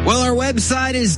Well, our website is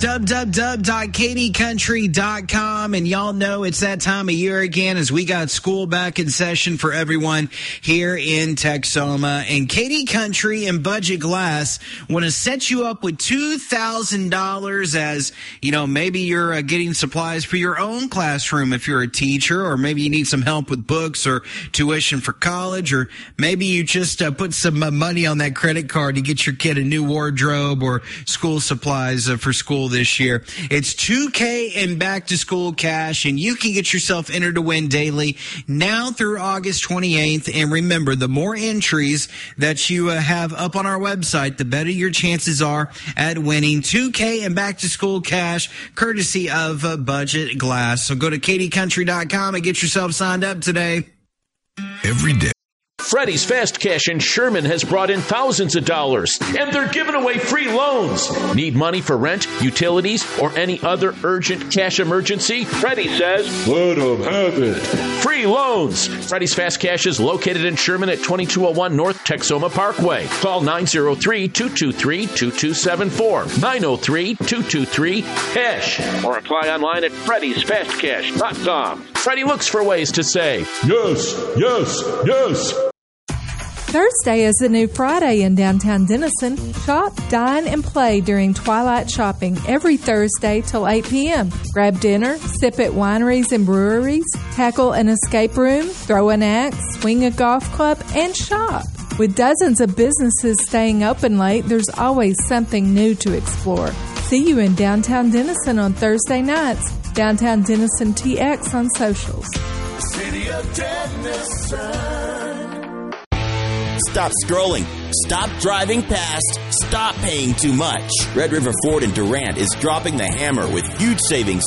www.kdcountry.com, and y'all know it's that time of year again as we got school back in session for everyone here in Texoma. And KD Country and Budget Glass want to set you up with $2,000 as, you know, maybe you're getting supplies for your own classroom if you're a teacher, or maybe you need some help with books or tuition for college, or maybe you just put some money on that credit card to get your kid a new wardrobe or school supplies for school this year. It's $2K in back to school cash, and you can get yourself entered to win daily now through August 28th. And remember, the more entries that you have up on our website, the better your chances are at winning $2K in back to school cash, courtesy of Budget Glass. So go to kdcountry.com and get yourself signed up today. Every day. Freddy's Fast Cash in Sherman has brought in thousands of dollars, and they're giving away free loans. Need money for rent, utilities, or any other urgent cash emergency? Freddy says, let them have it. Free loans. Freddy's Fast Cash is located in Sherman at 2201 North Texoma Parkway. Call 903-223-2274, 903-223-CASH, or apply online at freddysfastcash.com. Freddy looks for ways to say, yes, yes, yes. Thursday is the new Friday in downtown Denison. Shop, dine, and play during Twilight Shopping every Thursday till 8 p.m. Grab dinner, sip at wineries and breweries, tackle an escape room, throw an axe, swing a golf club, and shop. With dozens of businesses staying open late, there's always something new to explore. See you in downtown Denison on Thursday nights. Downtown Denison TX on socials. City of Denison. Stop scrolling. Stop driving past. Stop paying too much. Red River Ford in Durant is dropping the hammer with huge savings